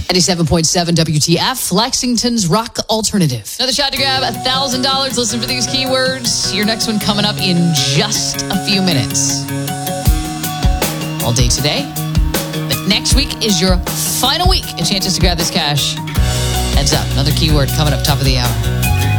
97.7 WTF, Lexington's rock alternative. Another shot to grab $1,000. Listen for these keywords. Your next one coming up in just a few minutes. All day today. But next week is your final week and chances to grab this cash. Heads up, another keyword coming up top of the hour.